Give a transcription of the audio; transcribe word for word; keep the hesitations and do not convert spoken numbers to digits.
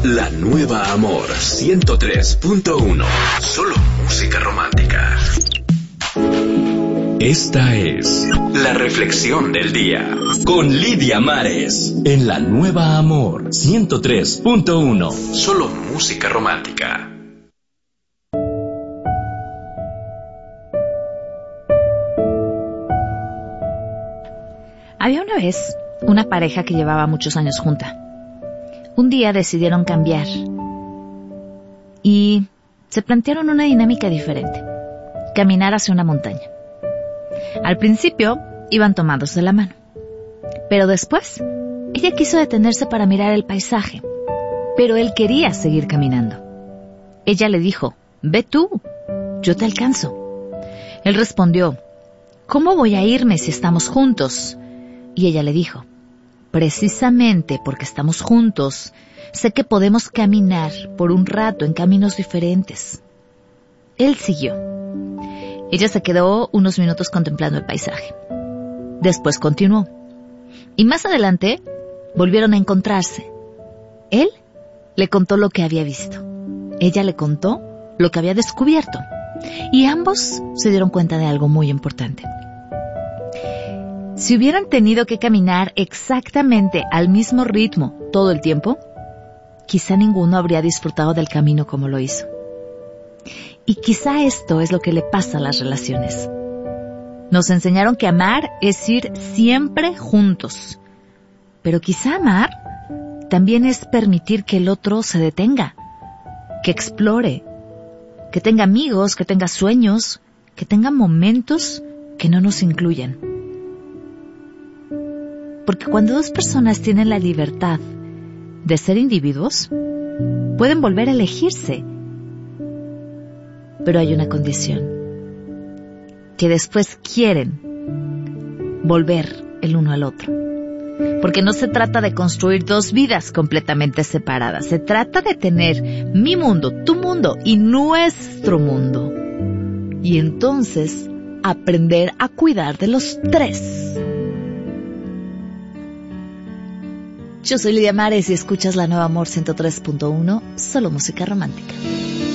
La nueva Amor ciento tres punto uno. Solo música romántica. Esta es la reflexión del día con Lidia Mares en La nueva Amor ciento tres punto uno. Solo música romántica. Había una vez una pareja que llevaba muchos años junta. Un día decidieron cambiar y se plantearon una dinámica diferente: caminar hacia una montaña. Al principio iban tomados de la mano, pero después ella quiso detenerse para mirar el paisaje, pero él quería seguir caminando. Ella le dijo: «Ve tú, yo te alcanzo». Él respondió: «¿Cómo voy a irme si estamos juntos?». Y ella le dijo: «Precisamente porque estamos juntos, sé que podemos caminar por un rato en caminos diferentes». Él siguió. Ella se quedó unos minutos contemplando el paisaje. Después continuó. Y más adelante volvieron a encontrarse. Él le contó lo que había visto. Ella le contó lo que había descubierto. Y ambos se dieron cuenta de algo muy importante. Si hubieran tenido que caminar exactamente al mismo ritmo todo el tiempo, quizá ninguno habría disfrutado del camino como lo hizo. Y quizá esto es lo que le pasa a las relaciones. Nos enseñaron que amar es ir siempre juntos. Pero quizá amar también es permitir que el otro se detenga, que explore, que tenga amigos, que tenga sueños, que tenga momentos que no nos incluyan. Porque cuando dos personas tienen la libertad de ser individuos, pueden volver a elegirse. Pero hay una condición: que después quieren volver el uno al otro. Porque no se trata de construir dos vidas completamente separadas. Se trata de tener mi mundo, tu mundo y nuestro mundo. Y entonces aprender a cuidar de los tres. Yo soy Lidia Mares y escuchas La Nueva Amor ciento tres punto uno, solo música romántica.